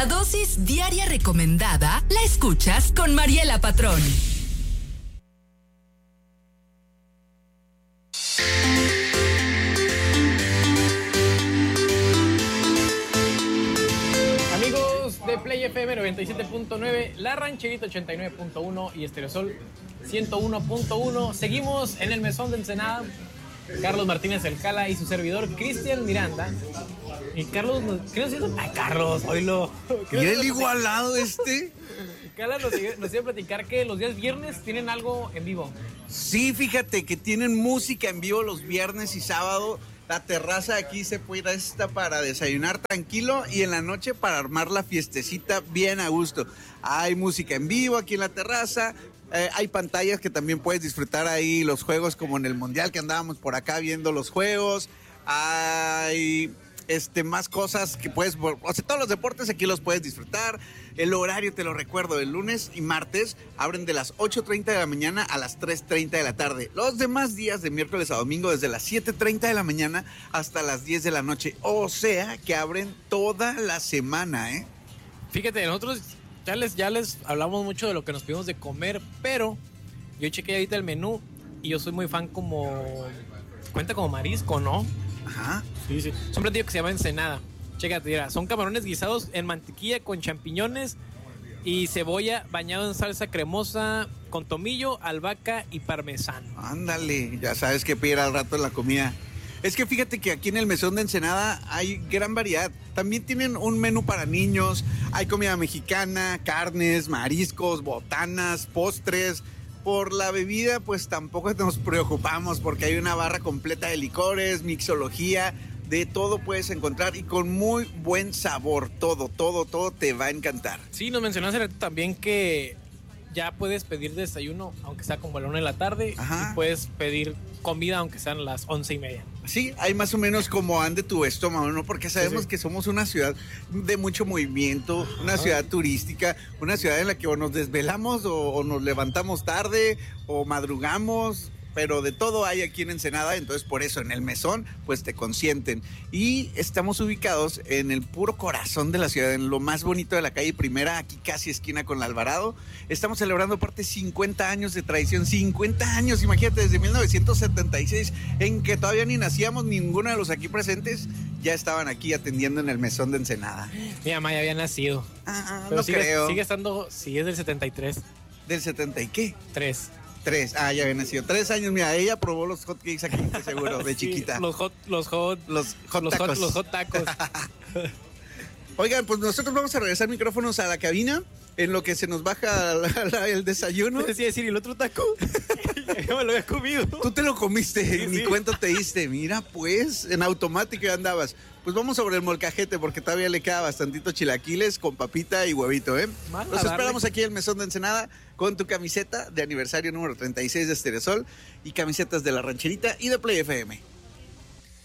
La dosis diaria recomendada la escuchas con Mariela Patrón. Amigos de Play FM 97.9, La Rancherita 89.1 y Estereosol 101.1. Seguimos en el mesón de Ensenada. Carlos Martínez Alcala y su servidor Cristian Miranda. Y Carlos, ¿qué nos dice? ¡Ay, Carlos! ¡Oílo! ¿Y el igualado este? Carlos nos iba a platicar que los días viernes tienen algo en vivo. Sí, fíjate que tienen música en vivo los viernes y sábado. La terraza aquí se puede ir a esta para desayunar tranquilo y en la noche para armar la fiestecita bien a gusto. Hay música en vivo aquí en la terraza. Hay pantallas que también puedes disfrutar ahí los juegos como en el Mundial que andábamos por acá viendo los juegos. Hay más cosas que puedes, o sea, todos los deportes aquí los puedes disfrutar. El horario te lo recuerdo, el lunes y martes abren de las 8:30 de la mañana a las 3:30 de la tarde. Los demás días de miércoles a domingo desde las 7:30 de la mañana hasta las 10 de la noche. O sea que abren toda la semana, ¿eh? Fíjate, nosotros ya les hablamos mucho de lo que nos pedimos de comer, pero yo chequé ahorita el menú y yo soy muy fan cuenta como marisco, ¿no? Ajá. Sí. Es un platillo que se llama ensenada. Chécate, mira, son camarones guisados en mantequilla con champiñones y cebolla bañado en salsa cremosa con tomillo, albahaca y parmesano. Ándale, ya sabes qué pedir al rato en la comida. Es que fíjate que aquí en el mesón de Ensenada hay gran variedad. También tienen un menú para niños, hay comida mexicana, carnes, mariscos, botanas, postres. Por la bebida, pues tampoco nos preocupamos porque hay una barra completa de licores, mixología, de todo puedes encontrar y con muy buen sabor. Todo te va a encantar. Sí, nos mencionaste también que ya puedes pedir desayuno, aunque sea como a la 1 de la tarde. Ajá. Y puedes pedir comida, aunque sean las 11:30. Sí, hay más o menos como ande tu estómago, ¿no? Porque sabemos Sí. que somos una ciudad de mucho movimiento, una ciudad turística, una ciudad en la que o nos desvelamos o nos levantamos tarde o madrugamos. Pero de todo hay aquí en Ensenada, entonces por eso en el mesón pues te consienten. Y estamos ubicados en el puro corazón de la ciudad, en lo más bonito de la calle Primera, aquí casi esquina con la Alvarado. Estamos celebrando aparte 50 años de tradición, 50 años, imagínate, desde 1976, en que todavía ni nacíamos, ninguno de los aquí presentes ya estaban aquí atendiendo en el mesón de Ensenada. Mi mamá ya había nacido. Pero Pero no creo. sigue estando, sí, es del 73. ¿Del 70 y qué? 3. 3, ya había nacido. 3 años, mira, ella probó los hotcakes aquí, de seguro, de chiquita. Los hot tacos. Oigan, pues nosotros vamos a regresar micrófonos a la cabina en lo que se nos baja el desayuno. Decía decir, ¿y el otro taco? Yo me lo había comido. Tú te lo comiste, Sí, ni sí. cuenta te diste. Mira, pues, en automático ya andabas. Pues vamos sobre el molcajete porque todavía le queda bastantito chilaquiles con papita y huevito, ¿eh? Los esperamos aquí en el mesón de Ensenada con tu camiseta de aniversario número 36 de Estereosol y camisetas de La Rancherita y de Play FM.